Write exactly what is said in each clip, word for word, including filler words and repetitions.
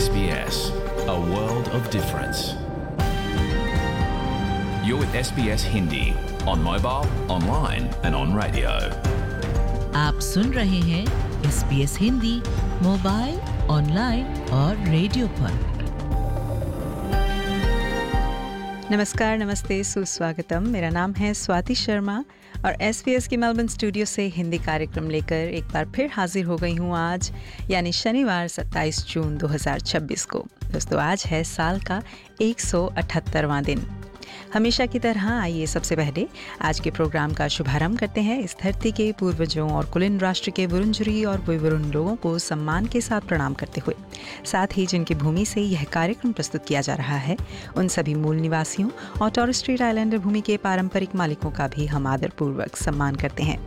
S B S, a world of difference. You're with S B S Hindi on mobile, online and on radio. आप सुन रहे हैं S B S Hindi mobile, online और radio पर। नमस्कार, नमस्ते, सुस्वागतम। मेरा नाम है स्वाति शर्मा और एस बी एस के मेलबर्न स्टूडियो से हिंदी कार्यक्रम लेकर एक बार फिर हाजिर हो गई हूँ आज, यानी शनिवार सत्ताईस जून दो हज़ार छब्बीस को। दोस्तों, आज है साल का एक सौ अठहत्तरवां दिन। हमेशा की तरह आइए सबसे पहले आज के प्रोग्राम का शुभारंभ करते हैं इस धरती के पूर्वजों और कुलीन राष्ट्र के वरुणजुरी और वरुण लोगों को सम्मान के साथ प्रणाम करते हुए, साथ ही जिनकी भूमि से यह कार्यक्रम प्रस्तुत किया जा रहा है उन सभी मूल निवासियों और टॉरस स्ट्रेट आइलैंडर भूमि के पारंपरिक मालिकों का भी हम आदरपूर्वक सम्मान करते हैं।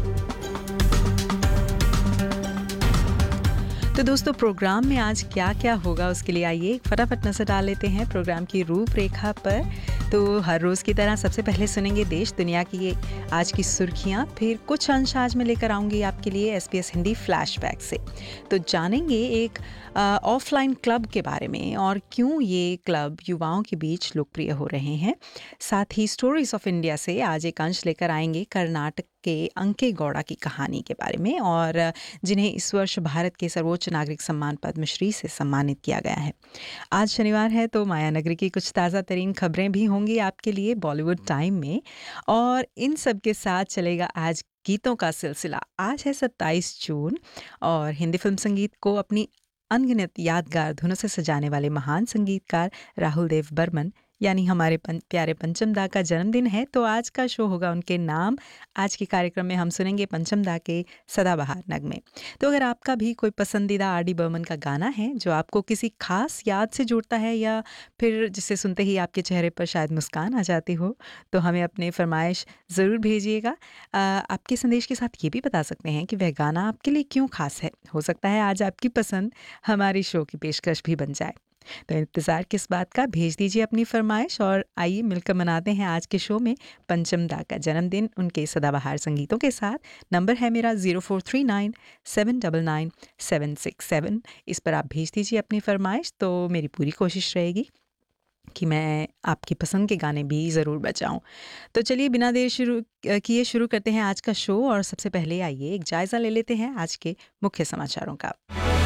तो दोस्तों, प्रोग्राम में आज क्या क्या होगा उसके लिए आइए फटाफट नजर डाल लेते हैं प्रोग्राम की रूपरेखा पर। तो हर रोज़ की तरह सबसे पहले सुनेंगे देश दुनिया की आज की सुर्खियां, फिर कुछ अंश आज मैं लेकर आऊँगी आपके लिए S B S Hindi flashback से। तो जानेंगे एक ऑफलाइन क्लब के बारे में और क्यों ये क्लब युवाओं के बीच लोकप्रिय हो रहे हैं। साथ ही स्टोरीज ऑफ इंडिया से आज एक अंश लेकर आएंगे कर्नाटक के अंके गौड़ा की कहानी के बारे में, और जिन्हें इस वर्ष भारत के सर्वोच्च नागरिक सम्मान पद्मश्री से सम्मानित किया गया है। आज शनिवार है तो माया नगरी की कुछ ताज़ा तरीन खबरें भी होंगी आपके लिए बॉलीवुड टाइम में, और इन सब के साथ चलेगा आज गीतों का सिलसिला। आज है सत्ताईस जून और हिंदी फिल्म संगीत को अपनी अनगिनत यादगार धुनों से सजाने वाले महान संगीतकार राहुल देव बर्मन यानी हमारे पं, प्यारे पंचम दा का जन्मदिन है। तो आज का शो होगा उनके नाम। आज के कार्यक्रम में हम सुनेंगे पंचम दा के सदाबहार नगमे। तो अगर आपका भी कोई पसंदीदा आर डी बर्मन का गाना है जो आपको किसी खास याद से जुड़ता है, या फिर जिसे सुनते ही आपके चेहरे पर शायद मुस्कान आ जाती हो, तो हमें अपने फरमाइश ज़रूर भेजिएगा। आपके संदेश के साथ ये भी बता सकते हैं कि वह गाना आपके लिए क्यों खास है। हो सकता है आज आपकी पसंद हमारी शो की पेशकश भी बन जाए। तो इंतज़ार किस बात का, भेज दीजिए अपनी फरमाइश और आइए मिलकर मनाते हैं आज के शो में पंचम दा का जन्मदिन उनके सदाबहार संगीतों के साथ। नंबर है मेरा zero four three nine seven double nine seven six seven. इस पर आप भेज दीजिए अपनी फरमाइश। तो मेरी पूरी कोशिश रहेगी कि मैं आपकी पसंद के गाने भी ज़रूर बजाऊं। तो चलिए बिना देर शुरू किए शुरू करते हैं आज का शो, और सबसे पहले आइए एक जायज़ा ले लेते हैं आज के मुख्य समाचारों का।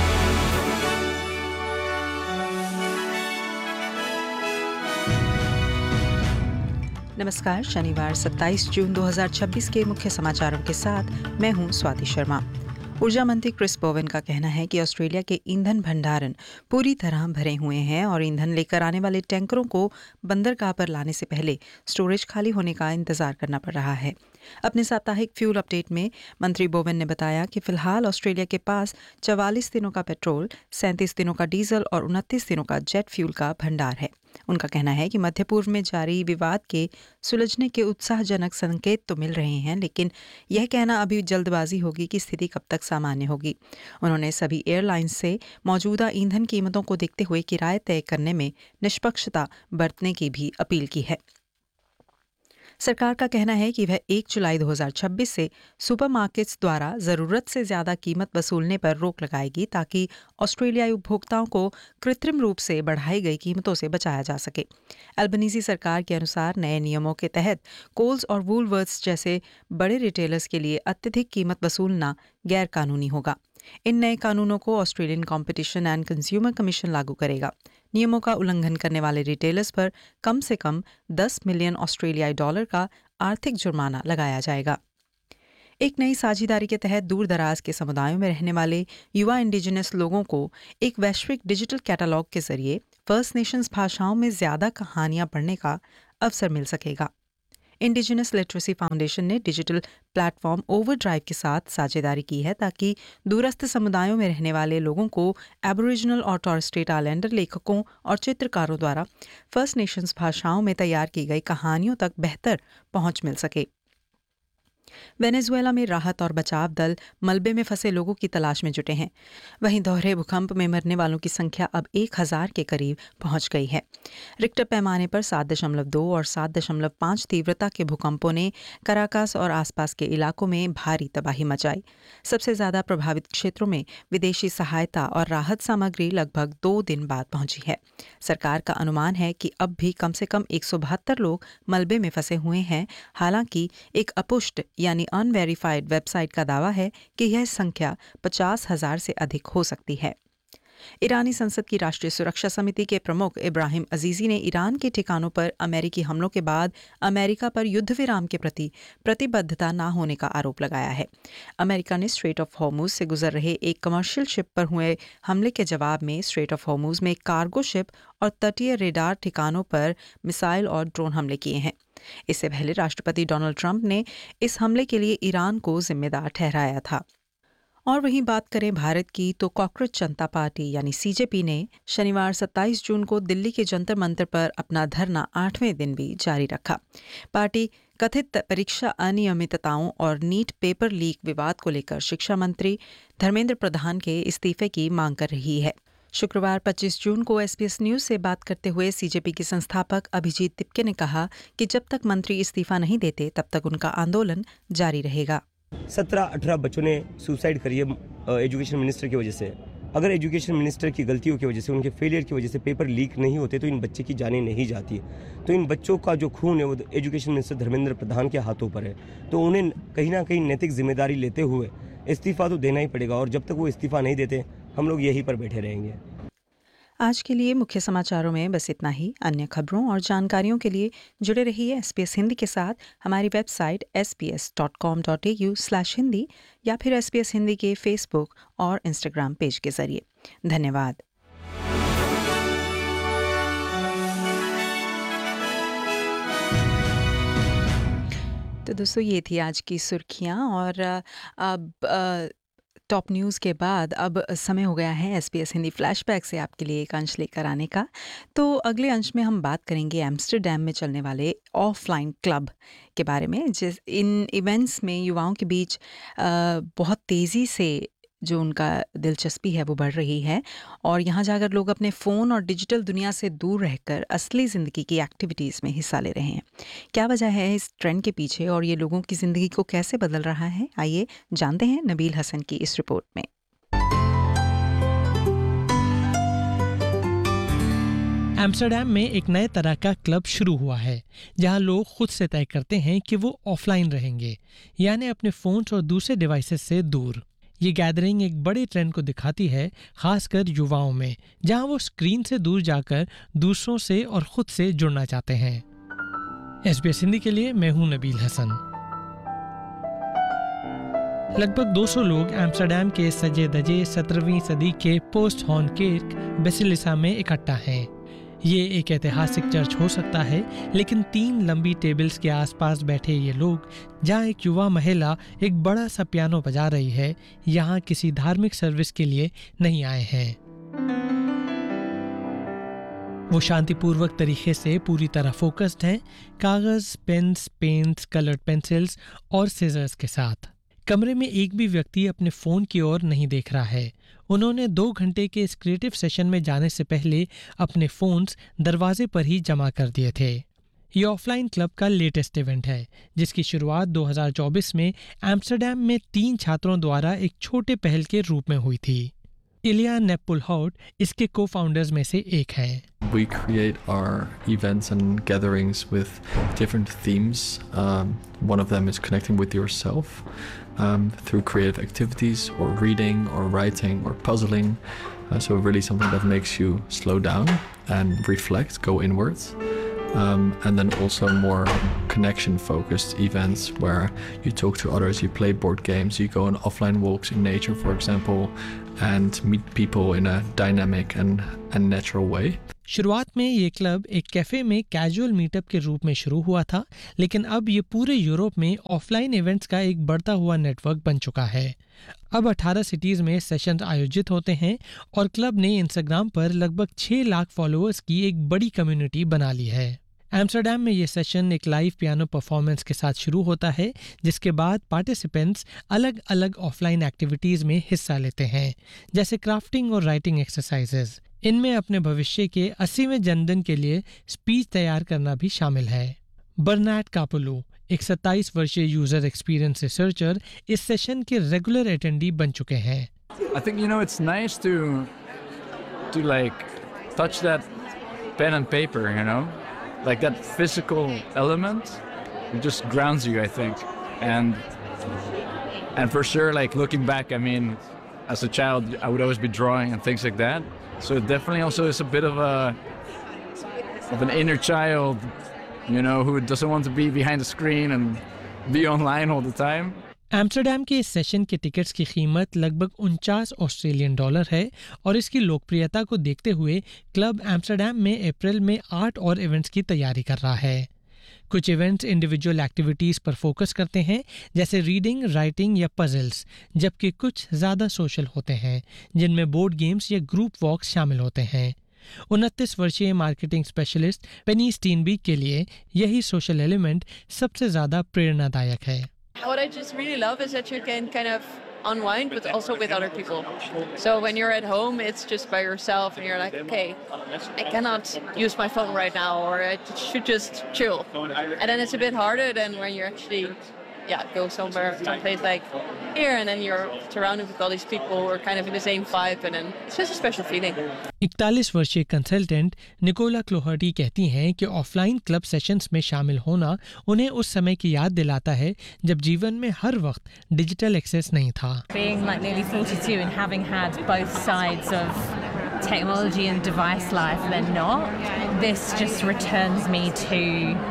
नमस्कार, शनिवार सत्ताईस जून दो हज़ार छब्बीस के मुख्य समाचारों के साथ मैं हूं स्वाति शर्मा। ऊर्जा मंत्री क्रिस बोवन का कहना है कि ऑस्ट्रेलिया के ईंधन भंडारण पूरी तरह भरे हुए हैं और ईंधन लेकर आने वाले टैंकरों को बंदरगाह पर लाने से पहले स्टोरेज खाली होने का इंतजार करना पड़ रहा है। अपने साप्ताहिक फ्यूल अपडेट में मंत्री बोवन ने बताया कि फिलहाल ऑस्ट्रेलिया के पास चवालीस दिनों का पेट्रोल, सैंतीस दिनों का डीजल और उनतीस दिनों का जेट फ्यूल का भंडार है। उनका कहना है कि मध्य पूर्व में जारी विवाद के सुलझने के उत्साहजनक संकेत तो मिल रहे हैं, लेकिन यह कहना अभी जल्दबाजी होगी कि स्थिति कब तक सामान्य होगी। उन्होंने सभी एयरलाइंस से मौजूदा ईंधन कीमतों को देखते हुए किराए तय करने में निष्पक्षता बरतने की भी अपील की है। सरकार का कहना है कि वह एक जुलाई दो हज़ार छब्बीस से सुपरमार्केट्स द्वारा ज़रूरत से ज़्यादा कीमत वसूलने पर रोक लगाएगी, ताकि ऑस्ट्रेलियाई उपभोक्ताओं को कृत्रिम रूप से बढ़ाई गई कीमतों से बचाया जा सके। अल्बनीज़ी सरकार के अनुसार नए नियमों के तहत कोल्स और वूलवर्थ्स जैसे बड़े रिटेलर्स के लिए अत्यधिक कीमत वसूलना गैर कानूनी होगा। इन नए कानूनों को Australian competition and consumer commission लागू करेगा। नियमों का उल्लंघन करने वाले रिटेलर्स पर कम से कम दस मिलियन ऑस्ट्रेलियाई डॉलर का आर्थिक जुर्माना लगाया जाएगा। एक नई साझेदारी के तहत दूर दराज के समुदायों में रहने वाले युवा इंडिजिनस लोगों को एक वैश्विक डिजिटल कैटलॉग के जरिए फर्स्ट नेशंस भाषाओं में ज़्यादा कहानियां पढ़ने का अवसर मिल सकेगा। इंडिजिनस लिटरेसी फाउंडेशन ने डिजिटल प्लेटफॉर्म ओवरड्राइव के साथ साझेदारी की है, ताकि दूरस्थ समुदायों में रहने वाले लोगों को एबोरिजिनल और टॉरस स्ट्रेट आइलैंडर लेखकों और चित्रकारों द्वारा फर्स्ट नेशंस भाषाओं में तैयार की गई कहानियों तक बेहतर पहुंच मिल सके। वेनेजुएला में राहत और बचाव दल मलबे में फंसे लोगों की तलाश में जुटे हैं। वहीं दोहरे भूकंप में मरने वालों की संख्या अब एक हजार के करीब पहुंच गई है। रिक्टर पैमाने पर सात दशमलव दो और सात दशमलव पाँच तीव्रता के भूकंपों ने कराकास और आसपास के इलाकों में भारी तबाही मचाई। सबसे ज्यादा प्रभावित क्षेत्रों में विदेशी सहायता और राहत सामग्री लगभग दो दिन बाद पहुंची है। सरकार का अनुमान है कि अब भी कम से कम एक सौ बहत्तर लोग मलबे में फंसे हुए हैं। हालांकि एक अपुष्ट यानी अनवेरिफाइड वेबसाइट का दावा है कि यह संख्या पचास हजार से अधिक हो सकती है। ईरानी संसद की राष्ट्रीय सुरक्षा समिति के प्रमुख इब्राहिम अजीजी ने ईरान के ठिकानों पर अमेरिकी हमलों के बाद अमेरिका पर युद्ध विराम के प्रति प्रतिबद्धता न होने का आरोप लगाया है। अमेरिका ने स्ट्रेट ऑफ हॉर्मुज से गुजर रहे एक कमर्शियल शिप पर हुए हमले के जवाब में स्ट्रेट ऑफ हॉर्मुज में कार्गो शिप और तटीय रेडार ठिकानों पर मिसाइल और ड्रोन हमले किए हैं। इससे पहले राष्ट्रपति डोनाल्ड ट्रंप ने इस हमले के लिए ईरान को जिम्मेदार ठहराया था। और वहीं बात करें भारत की, तो कॉकरोच जनता पार्टी यानी सीजेपी ने शनिवार सत्ताईस जून को दिल्ली के जंतर मंतर पर अपना धरना आठवें दिन भी जारी रखा। पार्टी कथित परीक्षा अनियमितताओं और नीट पेपर लीक विवाद को लेकर शिक्षा मंत्री धर्मेंद्र प्रधान के इस्तीफे की मांग कर रही है। शुक्रवार पच्चीस जून को एसबीएस न्यूज से बात करते हुए सीजेपी के संस्थापक अभिजीत तिपके ने कहा कि जब तक मंत्री इस्तीफा नहीं देते तब तक उनका आंदोलन जारी रहेगा। सत्रह अठारह बच्चों ने सुसाइड करी है एजुकेशन मिनिस्टर की वजह से। अगर एजुकेशन मिनिस्टर की गलतियों की वजह से, उनके फेलियर की वजह से पेपर लीक नहीं होते तो इन बच्चे की जानें नहीं जाती। तो इन बच्चों का जो खून है वो एजुकेशन मिनिस्टर धर्मेंद्र प्रधान के हाथों पर है। तो उन्हें कहीं ना कहीं नैतिक जिम्मेदारी लेते हुए इस्तीफा तो देना ही पड़ेगा, और जब तक वो इस्तीफा नहीं देते हम लोग यहीं पर बैठे रहेंगे। आज के लिए मुख्य समाचारों में बस इतना ही। अन्य खबरों और जानकारियों के लिए जुड़े रहिए एसबीएस हिंदी के साथ हमारी website S B S dot com dot A you slash Hindi या फिर एसबीएस हिंदी के फेसबुक और इंस्टाग्राम पेज के जरिए। धन्यवाद। तो दोस्तों, ये थी आज की सुर्खियां, और अब टॉप न्यूज़ के बाद अब समय हो गया है एसबीएस हिंदी फ्लैशबैक से आपके लिए एक अंश लेकर आने का। तो अगले अंश में हम बात करेंगे एम्स्टरडैम में चलने वाले ऑफलाइन क्लब के बारे में। जिस इन इवेंट्स में युवाओं के बीच आ, बहुत तेज़ी से जो उनका दिलचस्पी है वो बढ़ रही है, और यहाँ जाकर लोग अपने फ़ोन और डिजिटल दुनिया से दूर रहकर असली ज़िंदगी की एक्टिविटीज़ में हिस्सा ले रहे हैं। क्या वजह है इस ट्रेंड के पीछे और ये लोगों की ज़िंदगी को कैसे बदल रहा है, आइए जानते हैं नबील हसन की इस रिपोर्ट में। एम्स्टरडैम में एक नए तरह का क्लब शुरू हुआ है जहां लोग खुद से तय करते हैं कि वो ऑफलाइन रहेंगे, यानी अपने फ़ोन और दूसरे डिवाइसेस से दूर। ये गैदरिंग एक बड़े ट्रेंड को दिखाती है, खासकर युवाओं में, जहां वो स्क्रीन से दूर जाकर दूसरों से और खुद से जुड़ना चाहते हैं। एसबीएस हिंदी के लिए मैं हूं नबील हसन। लगभग दो सौ लोग एम्स्टरडैम के सजे धजे सत्रहवीं सदी के पोस्ट हॉर्न किर्क बेसिलिका में इकट्ठा हैं। ये एक ऐतिहासिक चर्च हो सकता है, लेकिन तीन लंबी टेबल्स के आसपास बैठे ये लोग, जहाँ एक युवा महिला एक बड़ा सा पियानो बजा रही है, यहाँ किसी धार्मिक सर्विस के लिए नहीं आए हैं। वो शांतिपूर्वक तरीके से पूरी तरह फोकस्ड हैं, कागज, पेन्स, पेंट्स, कलर्ड पेंसिल्स और सीजर्स के साथ। कमरे में एक भी व्यक्ति अपने फ़ोन की ओर नहीं देख रहा है। उन्होंने दो घंटे के इस क्रिएटिव सेशन में जाने से पहले अपने फ़ोन्स दरवाजे पर ही जमा कर दिए थे। ये ऑफलाइन क्लब का लेटेस्ट इवेंट है, जिसकी शुरुआत दो हज़ार चौबीस में एम्स्टरडैम में तीन छात्रों द्वारा एक छोटे पहल के रूप में हुई थी। इलिया नेपुलहाउट इसके को-फाउंडर्स में से एक हैं। We create our events and gatherings with different themes. Um, one of them is connecting with yourself um, through creative activities or reading or writing or puzzling. Uh, so really something that makes you slow down and reflect, go inwards. Um, and then also more connection-focused events where you talk to others, you play board games, you go on offline walks in nature, for example, and meet people in a dynamic and, and natural way. शुरुआत में ये club एक cafe में casual meetup के रूप में शुरू हुआ था, लेकिन अब ये पूरे यूरोप में ऑफलाइन इवेंट्स का एक बढ़ता हुआ नेटवर्क बन चुका है। अब अठारह सिटीज़ में सेशंस आयोजित होते हैं और क्लब ने इंस्टाग्राम पर लगभग छह लाख फॉलोअर्स की एक बड़ी कम्युनिटी बना ली है। एम्स्टर्डम में ये सेशन एक लाइव पियानो परफॉर्मेंस के साथ शुरू होता है, जिसके बाद पार्टिसिपेंट्स अलग अलग ऑफलाइन एक्टिविटीज़ में हिस्सा लेते हैं, जैसे क्राफ्टिंग और राइटिंग एक्सरसाइजेज। इनमें अपने भविष्य के अस्सीवें जन्मदिन के लिए स्पीच तैयार करना भी शामिल है। बर्नार्ड कापोलो, एक सत्ताईस वर्षीय यूजर एक्सपीरियंस रिसर्चर, इस सेशन के रेगुलर अटेंडी बन चुके हैं। I think, you know, it's nice to to like touch that pen and paper, you know, like that physical element. It just grounds you, I think, and and for sure, like looking back, I mean, as a child, I would always be drawing and things like that. So it definitely also is a bit of a of an inner child, you know, who doesn't want to be behind the screen and be online all the time. Amsterdam के इस session के tickets की कीमत लगभग उनचास Australian dollar है और इसकी लोकप्रियता को देखते हुए क्लब एम्स्टर्डम में अप्रैल में आठ और इवेंट्स की तैयारी कर रहा है। कुछ इवेंट्स इंडिविजुअल एक्टिविटीज़ पर फोकस करते हैं, जैसे रीडिंग, राइटिंग या पजल्स, जबकि कुछ ज़्यादा सोशल होते हैं, जिनमें बोर्ड गेम्स या ग्रुप वॉक्स शामिल होते हैं। उनतीस वर्षीय मार्केटिंग स्पेशलिस्ट पेनी स्टीनबीक के लिए यही सोशल एलिमेंट सबसे ज़्यादा प्रेरणादायक है। What I just really love is that you can kind of unwind, but also with other people. So when you're at home, it's just by yourself, and you're like, okay, I cannot use my phone right now, or I should just chill. And then it's a bit harder than when you actually, yeah, go somewhere, someplace like here, and then you're surrounded with all these people who are kind of in the same vibe, and then it's just a special feeling. इकतालीस वर्षीय consultant Nicola क्लोहर्टी कहती हैं कि offline club sessions में शामिल होना उन्हें उस समय की याद दिलाता है जब जीवन में हर वक्त डिजिटल एक्सेस नहीं था। Being like nearly forty-two and having had both sides of technology and device life, then not, this just returns me to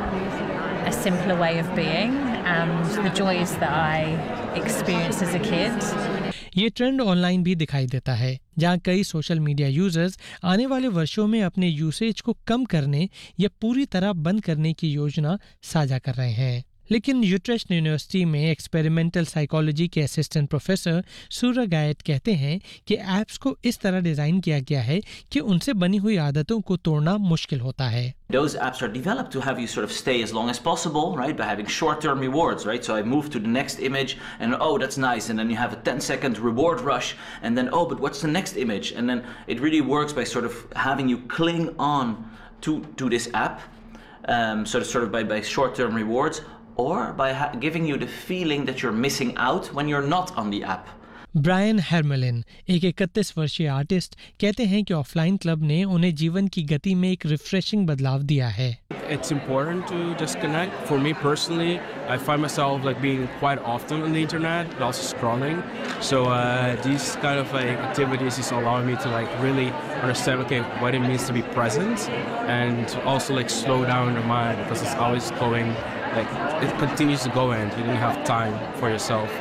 a simpler way of being and the joys that I experienced as a kid. ये trend online भी दिखाई देता है, जहाँ कई social media users आने वाले वर्षों में अपने यूसेज को कम करने या पूरी तरह बंद करने की योजना साझा कर रहे हैं। लेकिन यूट्रेस्ट यूनिवर्सिटी में एक्सपेरिमेंटल साइकोलॉजी के असिस्टेंट प्रोफेसर सूर्य गायत कहते हैं कि ऐप्स को इस तरह डिजाइन किया गया है कि उनसे बनी हुई आदतों को तोड़ना मुश्किल होता है। Those apps are developed to have you sort of stay as long as possible, right? By having short-term rewards, right? So I move to the next image and oh, that's nice. And then you have a ten second reward rush. And then, oh, but what's the next image? And then it really works by sort of having you cling on to, to this app. Um, sort of, sort of by, by short-term rewards, or by ha- giving you the feeling that you're missing out when you're not on the app. Brian हेरमेलिन, एक इकतीस वर्षीय artist, कहते हैं कि offline club ने उन्हें जीवन की गति में एक रिफ्रेशिंग बदलाव दिया है। It's important to disconnect. For me personally, I find myself like being quite often on the internet, but also scrolling. So uh, these kind of like activities is allowing me to like really understand okay what it means to be present, and also like slow down the mind because it's always going like it continues to go and you didn't have time for yourself.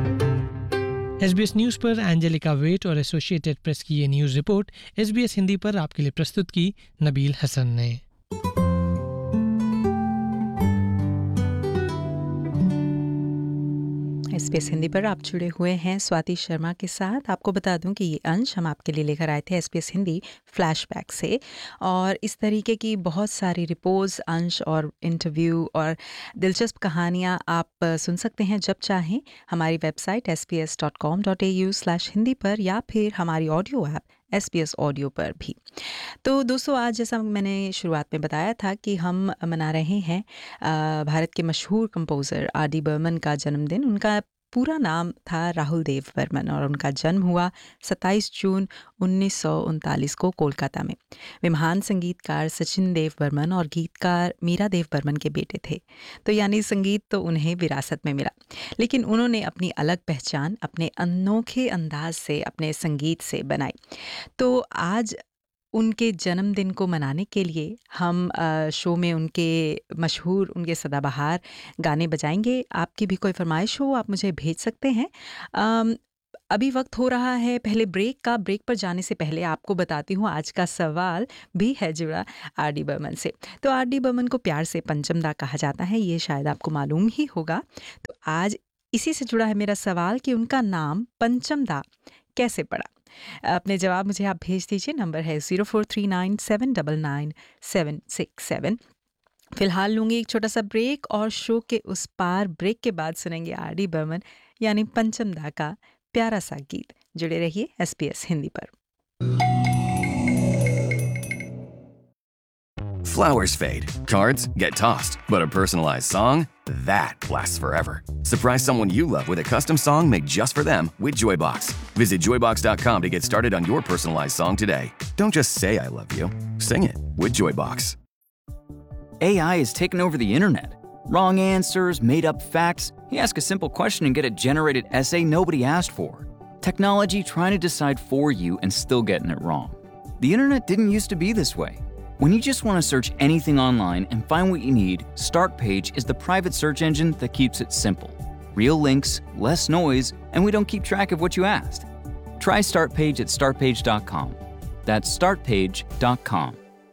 SBS news पर Angelica wait और associated press की ये news report SBS Hindi पर आपके लिए प्रस्तुत की नबील हसन ने। एसबीएस हिंदी पर आप जुड़े हुए हैं स्वाति शर्मा के साथ। आपको बता दूं कि ये अंश हम आपके लिए लेकर आए थे एसबीएस हिंदी फ्लैशबैक से, और इस तरीके की बहुत सारी रिपोर्ट्स, अंश और इंटरव्यू और दिलचस्प कहानियाँ आप सुन सकते हैं जब चाहें हमारी website S B S dot com dot A you slash Hindi पर, या फिर हमारी audio app S B S audio पर भी। तो दोस्तों, आज जैसा मैंने शुरुआत में बताया था कि हम मना रहे हैं भारत के मशहूर कंपोज़र आर डी बर्मन का जन्मदिन। उनका पूरा नाम था राहुल देव बर्मन और उनका जन्म हुआ सत्ताईस जून उन्नीस सौ उनतालीस को कोलकाता में। वे महान संगीतकार सचिन देव बर्मन और गीतकार मीरा देव बर्मन के बेटे थे। तो यानी संगीत तो उन्हें विरासत में मिला, लेकिन उन्होंने अपनी अलग पहचान अपने अनोखे अंदाज से, अपने संगीत से बनाई। तो आज उनके जन्मदिन को मनाने के लिए हम शो में उनके मशहूर, उनके सदाबहार गाने बजाएंगे। आपकी भी कोई फरमाइश हो आप मुझे भेज सकते हैं। अभी वक्त हो रहा है पहले ब्रेक का। ब्रेक पर जाने से पहले आपको बताती हूँ आज का सवाल भी है जुड़ा आर डी बर्मन से। तो आर डी बर्मन को प्यार से पंचमदा कहा जाता है, ये शायद आपको मालूम ही होगा। तो आज इसी से जुड़ा है मेरा सवाल कि उनका नाम पंचमदा कैसे पड़ा। अपने जवाब मुझे आप भेज दीजिए। नंबर है zero four three nine seven double nine seven six seven. फिलहाल लूँगी एक छोटा सा ब्रेक और शो के उस पार ब्रेक के बाद सुनेंगे आर डी बर्मन यानी पंचम दा का प्यारा सा गीत। जुड़े रहिए एस बी एस हिंदी पर। Flowers fade, cards get tossed, but a personalized song, that lasts forever. Surprise someone you love with a custom song made just for them with Joybox. Visit joybox dot com to get started on your personalized song today. Don't just say I love you, sing it with Joybox. A I has taken over the internet. Wrong answers, made up facts. You ask a simple question and get a generated essay nobody asked for. Technology trying to decide for you and still getting it wrong. The internet didn't used to be this way. When you just want to search anything online and find what you need, Startpage is the private search engine that keeps it simple. Real links, less noise, and we don't keep track of what you asked. Try Startpage at startpage dot com. That's startpage dot com.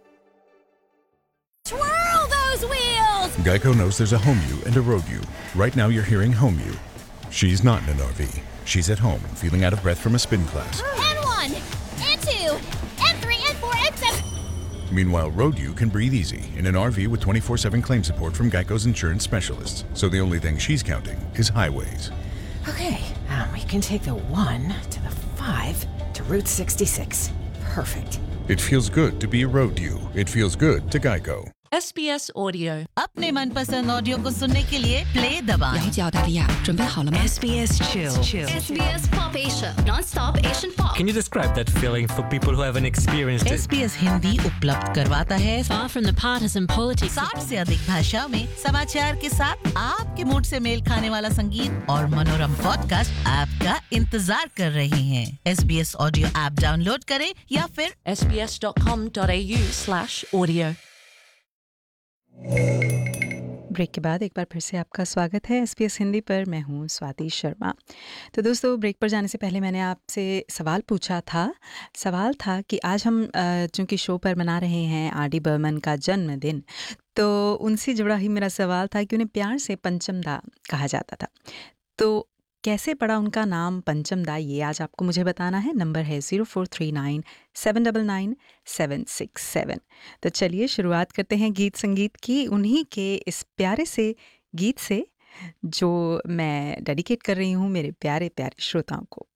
Twirl those wheels! Geico knows there's a home you and a road you. Right now you're hearing home you. She's not in an R V. She's at home, feeling out of breath from a spin class. And one, and two, and three, and four, and seven. Meanwhile, Road U can breathe easy in an R V with twenty-four seven claim support from Geico's insurance specialists. So the only thing she's counting is highways. Okay, um, we can take the one to the five to Route sixty-six. Perfect. It feels good to be a Road U. It feels good to Geico. S B S audio अपने मनपसंद audio को सुनने के लिए play दबाएं। 了解澳大利亚，准备好了吗 S B S Chill S B S Pop Asia, non-stop Asian pop. Can you describe that feeling for people who haven't experienced it? S B S Hindi उपलब्ध करवाता है Far from the partisan politics. साठ से अधिक भाषा में समाचार के साथ आपके मूड से मेल खाने वाला संगीत और मनोरम पॉडकास्ट आपका इंतजार कर रहे हैं। S B S audio app download करें या फिर s b s dot com dot a u slash audio. Break के बाद एक बार फिर से आपका स्वागत है एस बी एस हिंदी पर। मैं हूँ स्वाति शर्मा। तो दोस्तों, ब्रेक पर जाने से पहले मैंने आपसे सवाल पूछा था। सवाल था कि आज हम चूँकि शो पर मना रहे हैं आर डी बर्मन का जन्मदिन, तो उनसे जुड़ा ही मेरा सवाल था कि उन्हें प्यार से पंचम दा कहा जाता था। तो कैसे पड़ा उनका नाम पंचम दा, ये आज आपको मुझे बताना है। नंबर है zero four three nine seven double nine seven six seven. तो चलिए शुरुआत करते हैं गीत संगीत की, उन्हीं के इस प्यारे से गीत से जो मैं डेडिकेट कर रही हूँ मेरे प्यारे प्यारे श्रोताओं को।